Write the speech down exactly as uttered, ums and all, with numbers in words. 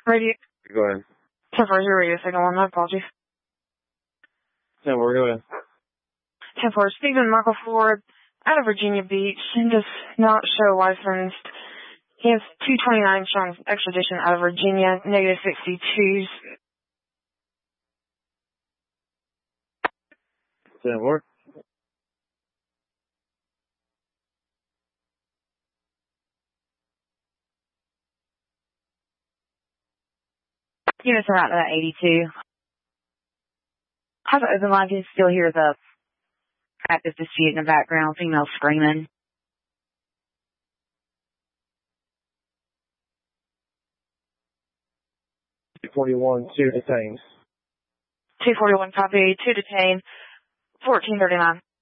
Radio. Go ahead. ten four zero radio signal on. My apologies. ten four, go ahead. ten four, Stephen Michael Ford, out of Virginia Beach, and does not show licensed. He has two twenty-nine showing extradition out of Virginia, negative sixty-twos. ten four. Units are out to that eighty-two. How's the open line? You can still hear the practice dispute in the background, female screaming. two forty-one, two detained. two forty-one copy, two detained, fourteen thirty-nine.